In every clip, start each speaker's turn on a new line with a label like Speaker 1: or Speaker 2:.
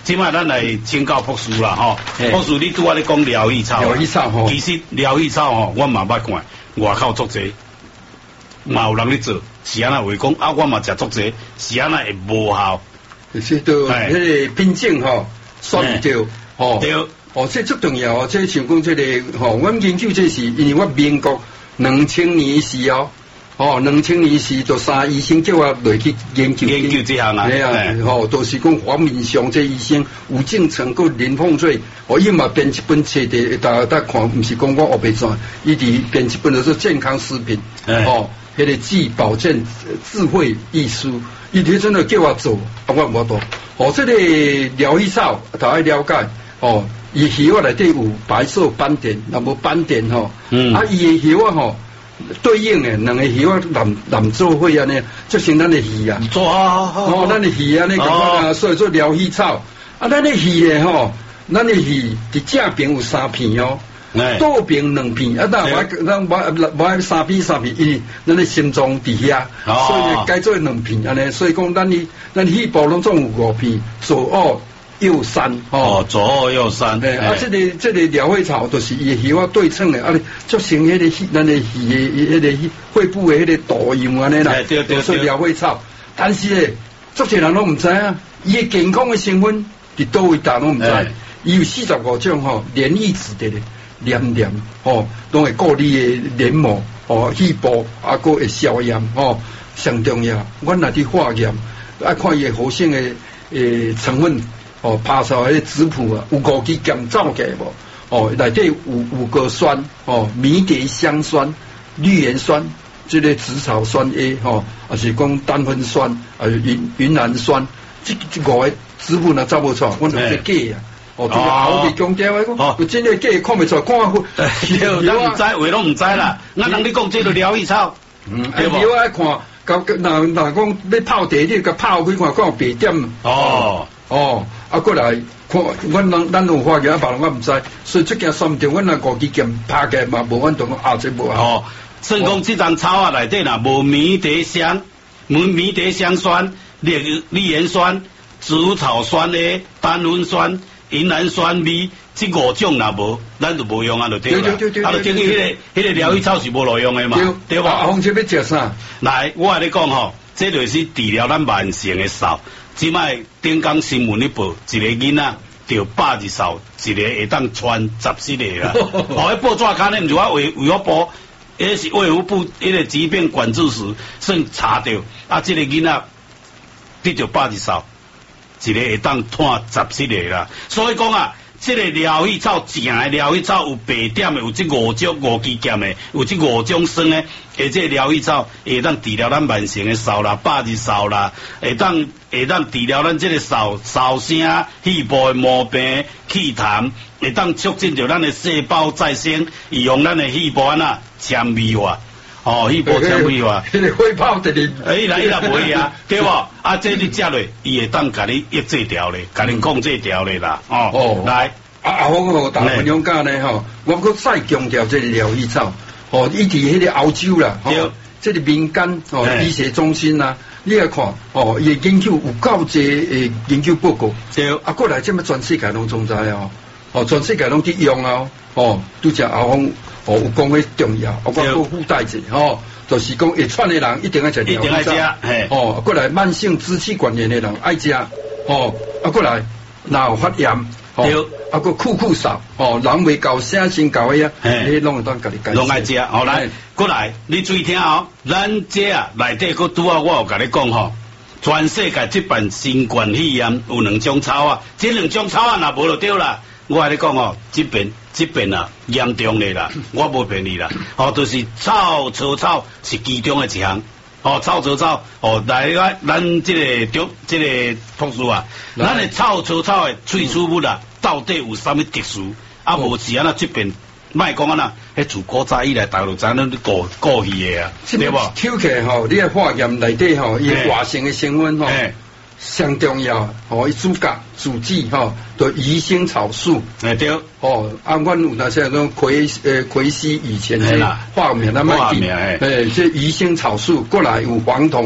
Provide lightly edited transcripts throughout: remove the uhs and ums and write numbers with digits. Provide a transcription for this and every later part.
Speaker 1: 即摆咱来请教博士啦吼，博士你拄仔咧讲疗愈草，
Speaker 2: 疗愈草吼，
Speaker 1: 其实疗愈草吼，我嘛捌看，外口足济，嘛有人咧做，是安那话讲啊，我嘛食足济，是安那会无效，
Speaker 2: 就是到迄个品种吼，选唔着吼，
Speaker 1: 对，
Speaker 2: 哦，这最重要哦，这像讲这个吼，我研究这是因为我民国2000年时哦。哦，2000年时就3医生叫我落去研究
Speaker 1: 这项啊，
Speaker 2: 系啊，吼，都是讲黄敏雄这医生、吴敬成、个林凤水，哦，伊嘛编一本册的，大家看，不是讲我学白转，伊伫编一本就是健康食品，哦，迄个既保健智慧艺术，伊迄阵就叫我做，啊，我无做，哦，这个疗愈草，大家了解，哦，伊叶内底有白色斑点，那无斑点吼，啊，伊的叶吼。对应的两个鱼啊，南做伙安尼，就像咱的鱼啊，哦，咱的鱼安尼感觉啊，所以做疗愈草啊，咱的鱼的吼，咱的鱼伫正边有3片哦，倒边2片啊，咱我3片，因为咱的心脏伫遐，所以改做2片安尼，所以讲咱细胞拢总有5片，左右右3
Speaker 1: 哦，左右右3，
Speaker 2: 啊，这个疗愈草就是伊叶啊对称的，啊，就像迄个咱的迄个肺部的迄个导样安尼啦，对，所以疗愈草，但是咧，足侪人拢唔知啊，伊的健康的成分伫倒位大拢唔知，伊有45种吼，黏液质的黏吼，拢会顾你的黏膜哦，细胞啊，个会消炎哦，上重要，阮若伫化验，啊，看伊的活性的成分。哦，拍出来迄质谱啊，有5支减走起无？哦，内底有个酸，哦，迷迭香酸、绿原酸，这个紫草酸 A， 吼，还是讲单酚酸，啊，云南酸，这5个质谱若走无出来，阮就在假啊。哦，这个后地强调的讲，有真个假看袂出来，看下
Speaker 1: 对，咱唔知，话拢唔知啦。俺人你讲这个疗愈草，
Speaker 2: 对无？爱看，若讲要泡茶，你甲泡开看，看有白点。哦，啊，过来看，咱有发现，别人我唔知，所以这件算唔对，阮若5支剑拍起嘛，无阮同讲这无啊。哦，
Speaker 1: 算讲这张草啊内底啦，无迷迭香酸、绿原酸、紫草酸 A、单酚酸、云南酸 B， 这5种若无，咱就无用啊，就对啦。对，啊，就等于迄个疗愈草是无路用的嘛，对吧？
Speaker 2: 啊，红姐要食啥？
Speaker 1: 来，我跟你讲吼，这就是治疗咱慢性的扫。即摆顶港新闻一报，一个囡仔着120扫，一个会当穿14个啦。哦，迄报纸刊咧，毋是我为我报，迄是卫福部迄个疾病管制时算查到，啊，这个囡仔得着120扫，一个会当判14个啦。所以讲啊，这个疗愈草，正的疗愈草有白点的，有这5支剑的，有这5种酸的，而这疗愈草会当治疗咱慢性的扫啦、120扫啦，会当治疗咱这个扫声、细胞的毛病、气痰，会当促进着咱的细胞再生，预防咱的细胞啊纤维化。哦，细胞纤维化，
Speaker 2: 迄个肺泡的哩，
Speaker 1: 伊若袂啊，对无？啊，这你食落，伊会当甲你抑制掉咧，甲你控制掉咧啦。哦，来，
Speaker 2: 啊，我大分享讲呢吼，我搁再强调这个疗愈草，哦，伊伫迄个欧洲啦，哦，这个民间哦医学中心啦，你来看，哦，伊研究有够济研究报告，对，啊，过来这么全世界拢总知哦，哦，全世界拢伫用啊，哦，拄只阿峰。哦，有讲迄重要，我讲附带者吼，就是讲会喘的人一定要食疗愈草，哦，过来慢性支气管炎的人爱食，哦，啊过来若有发炎，哦，啊个酷扫，哦，人未够声先够的啊，你拢会当家己改。
Speaker 1: 拢爱食，好来，过来，你注意听哦，咱这啊内底个拄啊，我有甲你讲吼，全世界这办新冠肺炎有2种草啊，这2种草啊若无就对啦。我跟你讲哦，这边啊严重的啦，我无骗你啦，哦，就是草是其中的一项，哦，草哦，来咱这个博士啊，咱的草的萃取物啊，到底有啥物特殊？啊，无是安那这边，莫讲安那，迄自古早以来大陆咱都过去的啊，对无？
Speaker 2: 抽起吼，你个化验内底吼，伊活性的成分吼。上重要，哦，伊主角主治吼，就鱼腥草素，
Speaker 1: 对，
Speaker 2: 哦，啊，阮有那些种葵西以前的化名，咱卖记，这鱼腥草素过来有黄酮，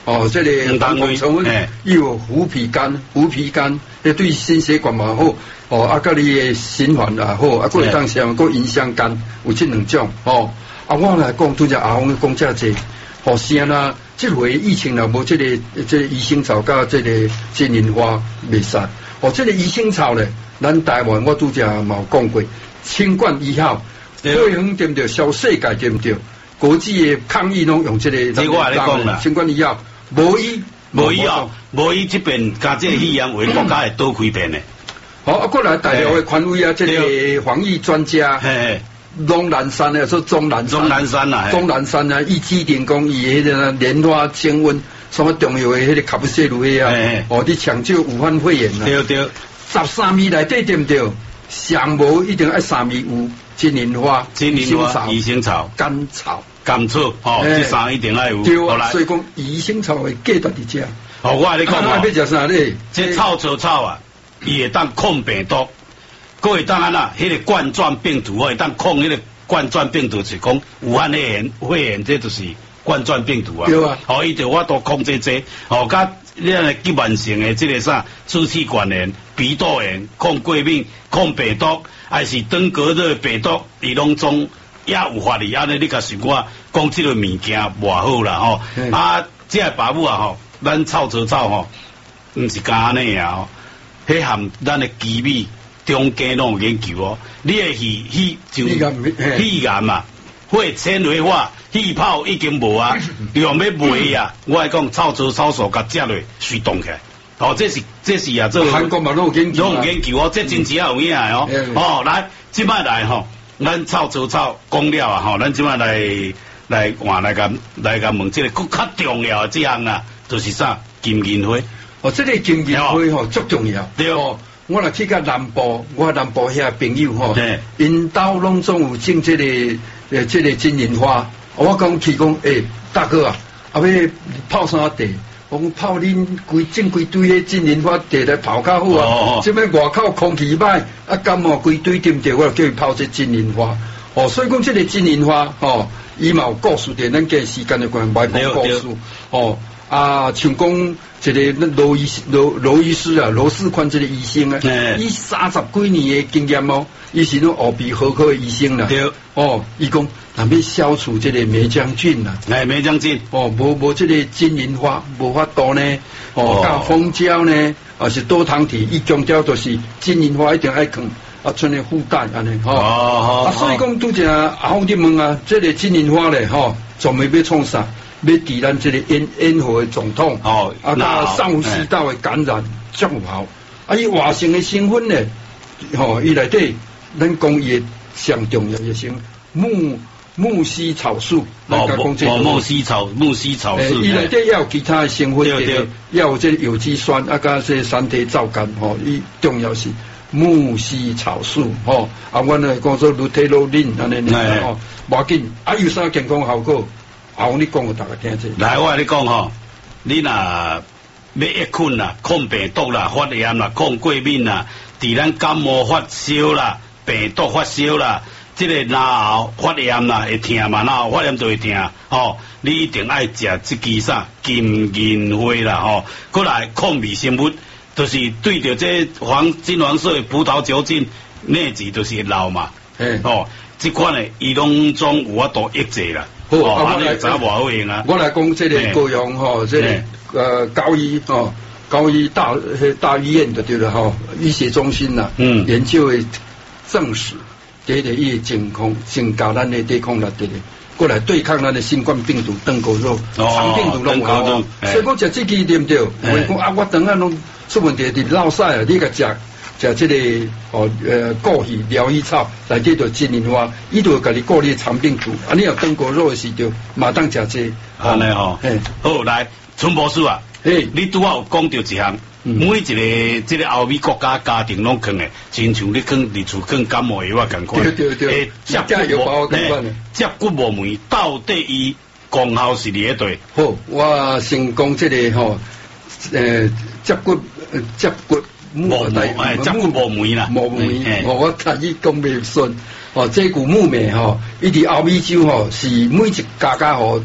Speaker 2: 哦，这个胆固醇又有虎皮肝，迄对心血管嘛好，哦，啊，甲你的循环也好，啊，佫会当时佫影响肝，有这两种，哦，啊，我来讲，拄只阿峰讲遮济，哦，是安那，这回疫情若无这个鱼腥草甲这个金银花袂使，哦，这个鱼腥草咧，咱台湾我拄只嘛有讲过，清冠一号，汇恒对不对？小世界对不对？国际的抗疫拢用这个，
Speaker 1: 这我来讲啦，
Speaker 2: 清冠一号，无伊
Speaker 1: 这边加这个肺炎为国家会多开遍的。
Speaker 2: 好，啊，过来大陆的权威啊，这个防疫专家，钟南山啊，说钟南山啊，伊指定讲伊迄个莲花清瘟什么重要的迄个卡布西鲁啊，哦，你抢救武汉肺炎啊，
Speaker 1: 对
Speaker 2: ，13味内底对不对？上无一定要3味有金银花、
Speaker 1: 鱼腥草、甘草，哦，这3一定要有。
Speaker 2: 对啊，所以讲鱼腥草的价值伫遮。
Speaker 1: 哦，我跟你讲
Speaker 2: 要食啥咧？
Speaker 1: 这臭草啊，伊会当抗病毒，佫会当安那，迄个冠状病毒会当抗迄个冠状病毒，是讲武汉肺炎，这就是冠状病毒啊。
Speaker 2: 对啊。
Speaker 1: 哦，伊就我都控制这，哦，甲咱个急慢性的这个啥支气管炎、鼻窦炎、抗过敏、抗病毒，还是登革热病毒，伊拢总也有法力。安尼你甲想我讲这个物件偌好啦吼，啊，这个爸母啊吼。咱臭草吼，毋是干安尼啊吼，迄含咱的基米中间拢有研究哦。你的肺就肺炎嘛，肺纤维化、气泡已经无啊，用要卖啊。我来讲臭草素甲食落水冻起来，哦，这是啊，这
Speaker 2: 韩国嘛拢有研究
Speaker 1: 哦，这真正有影哦。哦，来，即摆来吼，咱臭草讲了啊吼，咱即摆来换来甲问这个更较重要的这项啊。就是啥金银花，
Speaker 2: 哦，这个金银花吼足重要。
Speaker 1: 对
Speaker 2: 哦，我若去到南部，我南部遐朋友吼，因兜拢总有种这个金银花。我讲去讲，大哥啊，要泡啥茶？我讲泡恁整规堆迄金银花茶来泡较好啊。这边外口空气歹，啊感冒规堆对不对？我叫伊泡这金银花。哦，所以讲这个金银花，哦，伊嘛有故事的，咱计时间的关系，卖讲故事。哦。啊，像讲一个罗医师啊，罗世宽这个医生啊，伊30几年的经验哦，伊是那耳鼻喉科的医生啦。对。哦，伊讲咱要消除这个梅浆菌啦。
Speaker 1: 梅浆菌。
Speaker 2: 哦，无这个金银花无法度呢。哦，甲蜂胶呢，啊是多糖体，伊强调就是金银花一定爱放啊，剩的附带安尼吼。啊，所以讲拄只阿峰你问啊，这个金银花咧吼，专门要创啥？要治咱这个咽喉的肿痛，哦，啊，上呼吸道的感染足有效。啊，伊活性的成分呢，吼，伊内底咱讲伊上重要的成木犀草素，
Speaker 1: 木犀草素，
Speaker 2: 伊内底也有其他的成分，也有这有机酸，啊，加这三体皂苷，吼，伊重要是木犀草素，吼，啊，阮来讲说鲁特罗林安尼，吼，无要紧，啊，有啥健康效果？你讲给大家听者。
Speaker 1: 来，我跟你讲吼，你若要抑菌啦、抗病毒啦、发炎啦、抗过敏啦，伫咱感冒发烧啦、病毒发烧啦，这个咽喉发炎啦会痛嘛，咽喉发炎就会痛，吼，你一定爱食这支啥金银花啦，吼，过来抗微生物，就是对着这金黄色的葡萄球菌内质就是会老嘛，哦，这款的伊拢总有法度抑制啦。
Speaker 2: 好，我来讲这个高雄吼，这个高医吼，高医大医院的对了吼，医学中心呐，研究的证实，这个伊健康增加咱的抵抗力的，过来对抗咱的新冠病毒、登革热、肠病毒拢有。所以讲食这支对不对？我讲啊，我等下拢出问题伫落屎啊，你个食这个过去疗愈草来这个金银花，伊就甲你过你肠病毒，啊，你有登革热的时候，马当食这。
Speaker 1: 安尼吼，好来，陈博士啊，你拄好有讲到一项，每一个这个欧美国家家庭拢放的，亲像你放伫厝放感冒药啊共款。
Speaker 2: 对，接
Speaker 1: 骨膜酶到底伊功效是伫倒？
Speaker 2: 好，我先讲这个吼，接骨。接骨膜
Speaker 1: 酶啦，
Speaker 2: 膜酶，我睇伊讲袂顺，这股木酶吼，伊伫欧美洲吼是每一家吼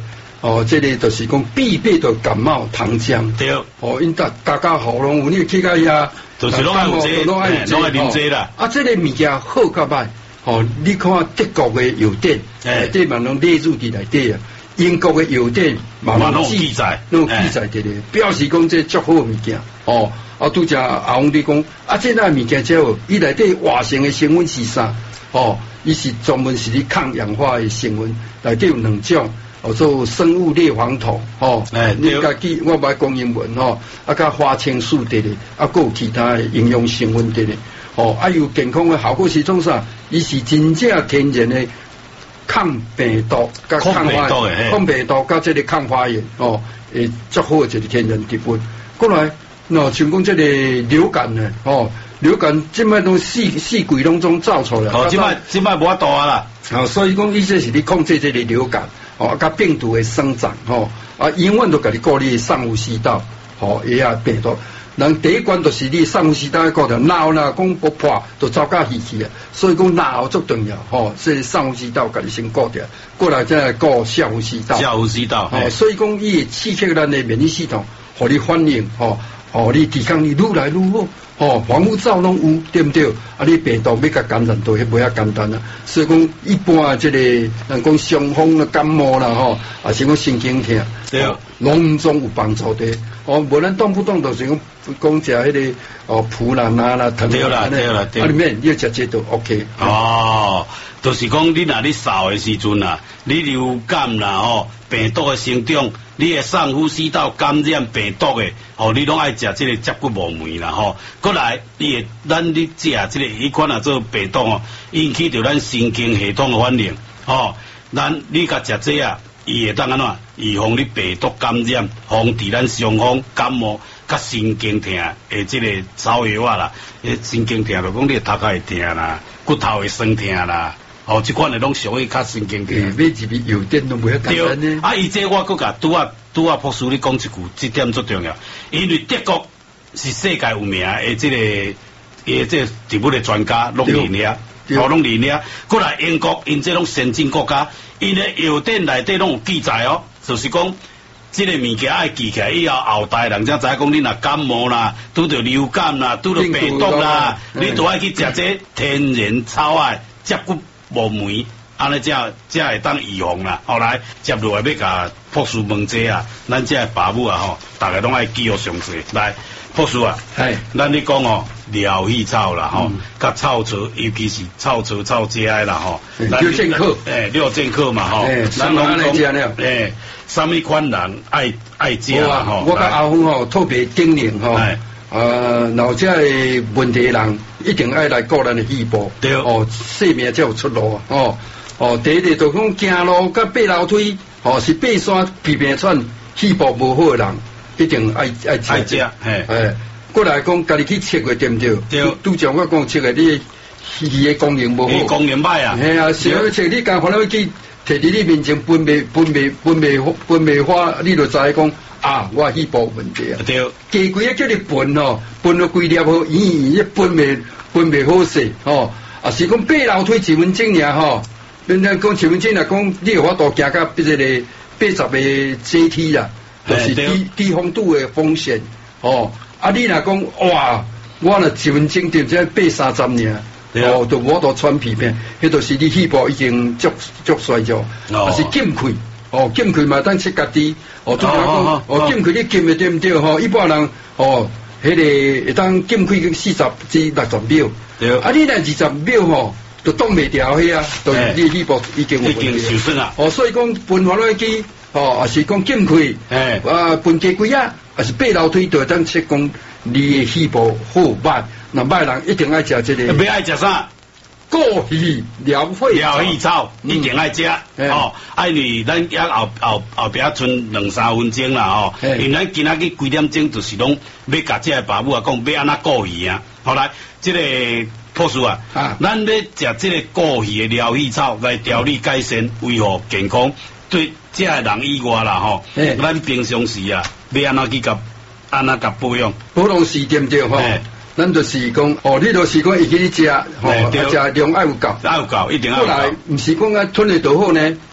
Speaker 2: 哦，这个就是讲必备的感冒糖浆。
Speaker 1: 对。
Speaker 2: 哦，因大家喉咙有你去到遐，
Speaker 1: 就是拢爱有这，拢爱啉这啦。
Speaker 2: 啊，这个物件好甲歹，哦，你看德国的药典，这嘛拢列入伫内底啊。英国的药典嘛拢记载，拢记载伫咧，表示讲这足好物件。哦，啊，拄则阿翁你讲，啊，这那物件叫伊内底活性的成分是啥？哦，伊是专门是咧抗氧化的成分，内底有2种。哦，做生物类黄酮，哦，你家己我袂讲英文吼，啊，甲花青素伫咧，啊，还有其他的营养成分伫咧，哦，啊，有健康的效果是种啥？伊是真正天然的抗病毒、甲抗病毒、甲这个抗发炎，哦，诶，足好的一个天然植物。过来，喏，像讲这个流感呢，哦，流感即摆都四季拢总走出来，
Speaker 1: 哦，即摆无法度啊啦，
Speaker 2: 哦，所以讲伊这是咧控制这个流感。哦，甲病毒的生长，吼，啊，永远都甲你顾你上呼吸道，吼，伊啊病毒，人第一关就是你上呼吸道顾着，脑啦讲不破，就走甲稀去啊，所以讲脑足重要，吼，所以上呼吸道甲你先顾着，过来再来顾下呼吸道，
Speaker 1: 下呼吸道，
Speaker 2: 哦，所以讲伊会刺激咱的免疫系统，互你反应，吼，哦，你抵抗力愈来愈好。哦，防护罩拢有，对不对？啊，你病毒要甲感染到，迄无遐简单啊。所以讲，一般啊，这个人讲伤风啦、感冒啦，吼，啊，是讲神经痛，
Speaker 1: 对，
Speaker 2: 拢总有帮助的。哦，无咱动不动就是讲食迄个哦普啦、拿啦、糖啦，
Speaker 1: 对啦，
Speaker 2: 啊，里面你要食这都 OK。
Speaker 1: 哦，就是讲你若你扫的时阵啊，你流感啦，吼，病毒的生长。你的上呼吸道感染病毒的，哦，你拢爱食这个接骨木梅啦，吼。过来，咱你食这个迄款啊做病毒哦，引起着咱神经系统的反应，哦，你甲食这啊，伊会当安怎预防你病毒感染，防治咱伤风感冒甲神经痛的这个草药啊啦，神经痛就讲你头壳会痛啦，骨头会酸痛啦。哦，这款的拢属于较神经病。
Speaker 2: 买一笔药典都袂简单呢。
Speaker 1: 啊，伊这我搁甲拄啊博士你讲一句，这点最重要。因为德国是世界有名的这个植物的专家，拢伫遐，拢伫遐。过来英国，因这种先进国家，因的药典内底拢有记载哦，就是讲这个物件爱记起来，以后代人才知讲你若感冒啦，拄着流感啦，拄着病毒啦，你都爱去食这天然草啊，接骨。木梅，安尼才会当预防啦。后来接落来要甲博士问这啊，咱这爸母啊吼，大家拢爱记录详细。来，博士啊，咱你讲哦，疗气草啦吼，甲草草，尤其是草草草这的啦吼。
Speaker 2: 六剑客，
Speaker 1: 六剑客嘛吼。
Speaker 2: 咱拢讲，
Speaker 1: 什么款人爱食啦吼。
Speaker 2: 我甲阿峰吼特别叮咛吼。然后这个问题人一定爱来顾咱的肺部，
Speaker 1: 对
Speaker 2: 哦，性命才有出路啊！第一个就讲行路甲爬楼梯，哦，是爬山皮病喘、肺部无好的人，一定爱
Speaker 1: 食，
Speaker 2: 过来讲家己去测个对不对？
Speaker 1: 对，
Speaker 2: 拄像我讲测个你肺的功能无好，
Speaker 1: 功能歹啊，
Speaker 2: 系啊，想要测你刚可能去摕伫你面前分泌花，你就知讲。啊，我肺部问题啊，
Speaker 1: 对，
Speaker 2: 加规啊叫你分哦，分到规粒好，伊分袂好势哦，啊是讲爬楼梯1分钟尔吼，人家讲1分钟来讲，你有法度行到这个80个阶梯啦，就是低风度的风险哦，啊你若讲哇，我若1分钟就只爬30尔。哦，就我都喘皮病，迄就是你肺部已经足衰弱，啊是减气。哦，减气嘛，当切家己。哦，拄讲哦，减气你减的对唔对？吼，一般人哦，迄个会当减气40至60秒。对。啊，你若20秒吼，就挡袂掉迄啊，就你肺部已经有问题。
Speaker 1: 受损啊。
Speaker 2: 哦，所以讲分化落去，哦，也是讲减气。分加几啊，也是爬楼梯就当切讲你的肺部好歹，那歹人一定爱食这个。
Speaker 1: 要爱食啥？
Speaker 2: 过去疗气
Speaker 1: 草一定爱食哦，因为咱也后壁剩2-3分钟啦吼，因为咱今仔日几点钟就是拢要甲这个爸母啊讲要安怎顾伊啊，后来这个博士啊，咱要食这个顾伊的疗气草来调理改善维护健康，对这个人以外啦吼，咱平常时啊要安怎去甲保养？
Speaker 2: 保养是对不对吼？咱就是讲，哦，你就是讲会记你食，吼，食量爱有够，
Speaker 1: 一定要有够。
Speaker 2: 后来毋是讲啊吞的多好呢，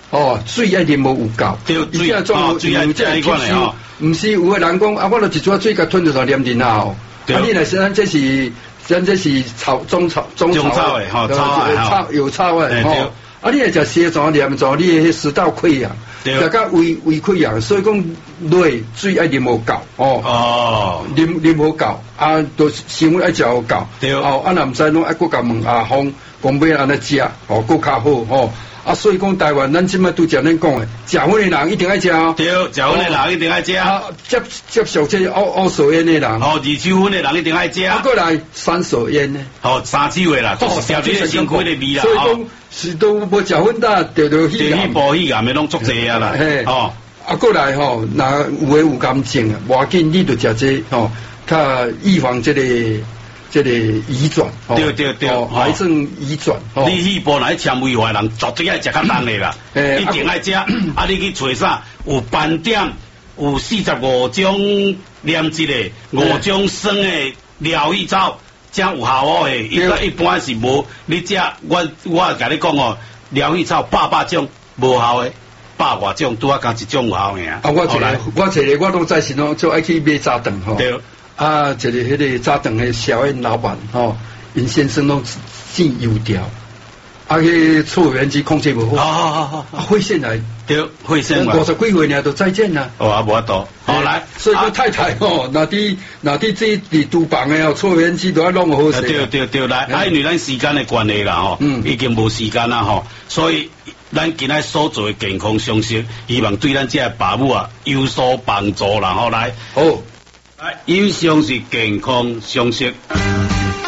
Speaker 2: 哦，水爱啉无有够，
Speaker 1: 对，水哦，水爱这款的哦，
Speaker 2: 唔是有个人讲啊，我就一撮水甲吞着就啉进啊哦，啊你若是咱这是中草
Speaker 1: 的吼，
Speaker 2: 草有草的吼，啊你若食西藏啉做你迄食道溃疡，大家胃溃疡，所以讲内水爱啉无够哦，啉无够啊，都想爱食有够，哦啊若唔使拢爱搁甲问阿峰，讲要安尼食哦，搁较好吼。啊，所以讲台湾，咱即摆拄则咱讲诶，食薰诶人一定爱食哦。
Speaker 1: 对，食薰诶人一定爱食。啊，
Speaker 2: 接受这乌手烟诶人。
Speaker 1: 哦，二手薰诶人一定爱食。
Speaker 2: 啊，过来三手烟呢？
Speaker 1: 哦，三手诶啦，就是烧你身躯诶味啦。
Speaker 2: 所以讲是都无食薰搭，着
Speaker 1: 去癌诶拢足侪啊啦。
Speaker 2: 嘿，哦，啊，过来吼，若有诶有癌症啊，无要紧，你着食这吼，较预防这个移转，
Speaker 1: 对，
Speaker 2: 癌症移转。
Speaker 1: 你细胞来纤维化人，绝对爱食较重的啦，一定爱食。啊，你去找啥？有斑点，有45种黏质的，5种酸的疗愈草，才有效哦的。一般是无，你食我甲你讲哦，疗愈草100种无效的，100多种拄啊加一种有效的啊。
Speaker 2: 我找个我拢在是拢就爱去买炸弹吼。对。啊，一个迄个炸弹的小燕老板吼，因先生拢进油条，啊去抽油烟机控制无好，肺腺癌
Speaker 1: 对，肺腺癌
Speaker 2: 50几岁呢都再见啦。
Speaker 1: 哦，啊无多，好来，
Speaker 2: 所以讲太太吼，那伫这伫厨房的哦，抽油烟机都要弄好势。
Speaker 1: 对，来，因为咱时间的关系啦吼，已经无时间啦吼，所以咱今仔所做的健康常识，希望对咱这爸母啊有所帮助啦吼，来，好。以上是健康常识。